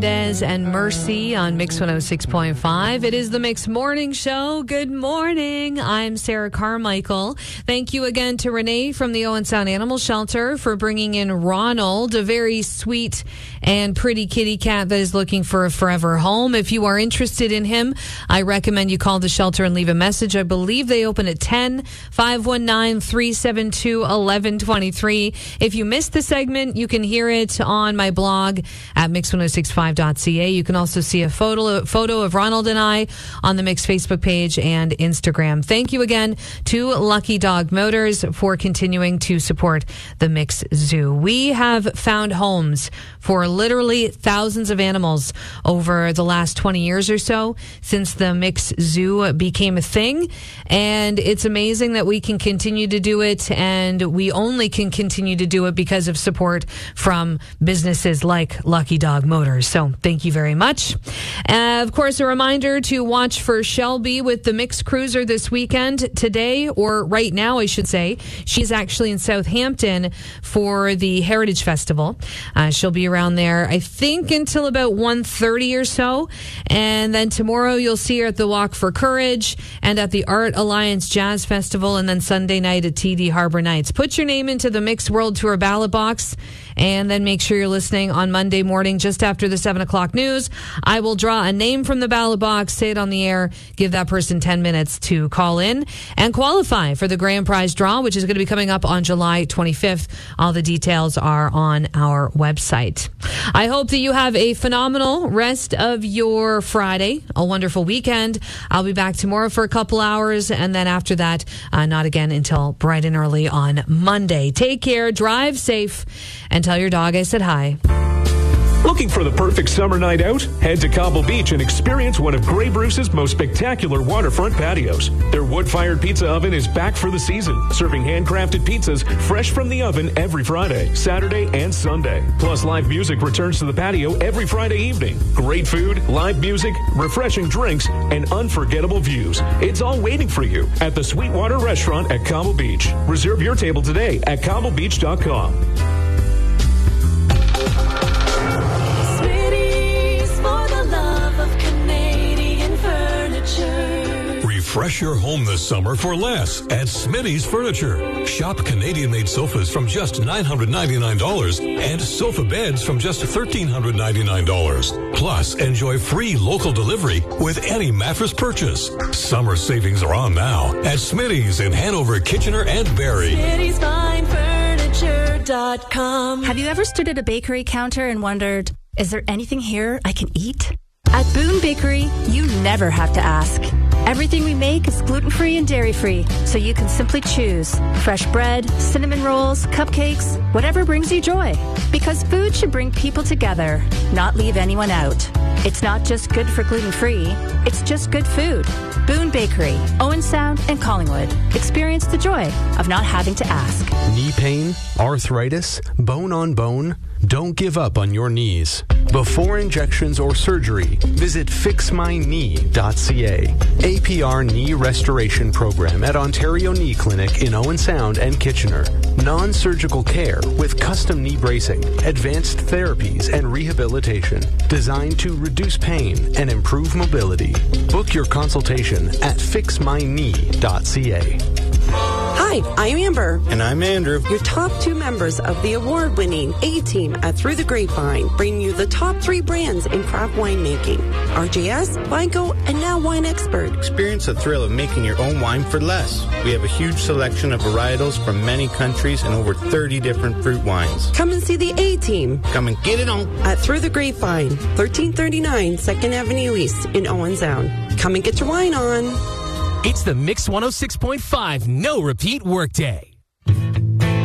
Des and Mercy on Mix 106.5. It is the Mix Morning Show. Good morning. I'm Sarah Carmichael. Thank you again to Renee from the Owen Sound Animal Shelter for bringing in Ronald, a very sweet and pretty kitty cat that is looking for a forever home. If you are interested in him, I recommend you call the shelter and leave a message. I believe they open at 10, 519-372-1123. If you missed the segment, you can hear it on my blog at mix1065.ca. You can also see a photo of Ronald and I on the Mix Facebook page and Instagram. Thank you again to Lucky Dog Motors for continuing to support the Mix Zoo. We have found homes for literally thousands of animals over the last 20 years or so since the Mix Zoo became a thing. And it's amazing that we can continue to do it, and we only can continue to do it because of support from businesses like Lucky Dog Motors. So thank you very much. Of course, a reminder to watch for Shelby with the Mix Cruiser this weekend. Today, or right now, I should say, she's actually in Southampton for the Heritage Festival. She'll be around there, I think, until about 1:30 or so. And then tomorrow, you'll see her at the Walk for Courage and at the Art Alliance Jazz Festival, and then Sunday night at TD Harbor Nights. Put your name into the Mix World Tour ballot box, and then make sure you're listening on Monday morning just after the 7 o'clock news. I will draw a name from the ballot box, say it on the air, give that person 10 minutes to call in and qualify for the grand prize draw, which is going to be coming up on July 25th. All the details are on our website. I hope that you have a phenomenal rest of your Friday, a wonderful weekend. I'll be back tomorrow for a couple hours, and then after that, not again until bright and early on Monday. Take care, drive safe, and tell your dog I said hi. Looking for the perfect summer night out? Head to Cobble Beach and experience one of Grey Bruce's most spectacular waterfront patios. Their wood-fired pizza oven is back for the season, serving handcrafted pizzas fresh from the oven every Friday, Saturday, and Sunday. Plus, live music returns to the patio every Friday evening. Great food, live music, refreshing drinks, and unforgettable views. It's all waiting for you at the Sweetwater Restaurant at Cobble Beach. Reserve your table today at cobblebeach.com. Refresh your home this summer for less at Smitty's Furniture. Shop Canadian-made sofas from just $999 and sofa beds from just $1,399. Plus, enjoy free local delivery with any mattress purchase. Summer savings are on now at Smitty's in Hanover, Kitchener, and Barrie. Smitty'sFineFurniture.com. Have you ever stood at a bakery counter and wondered, is there anything here I can eat? At Boone Bakery, you never have to ask. Everything we make is gluten-free and dairy-free, so you can simply choose fresh bread, cinnamon rolls, cupcakes, whatever brings you joy. Because food should bring people together, not leave anyone out. It's not just good for gluten-free, it's just good food. Boone Bakery, Owen Sound, and Collingwood. Experience the joy of not having to ask. Knee pain, arthritis, bone on bone? Don't give up on your knees. Before injections or surgery, visit fixmyknee.ca. APR Knee Restoration Program at Ontario Knee Clinic in Owen Sound and Kitchener. Non-surgical care with custom knee bracing, advanced therapies, and rehabilitation designed to reduce pain and improve mobility. Book your consultation at fixmyknee.ca. Hi, I'm Amber. And I'm Andrew. Your top two members of the award-winning A-Team at Through the Grapevine bring you the top 3 brands in craft winemaking. RJS, Vineco, and now Wine Expert. Experience the thrill of making your own wine for less. We have a huge selection of varietals from many countries and over 30 different fruit wines. Come and see the A-Team. Come and get it on. At Through the Grapevine, 1339 2nd Avenue East in Owen Sound. Come and get your wine on. It's the Mix 106.5 No Repeat Workday.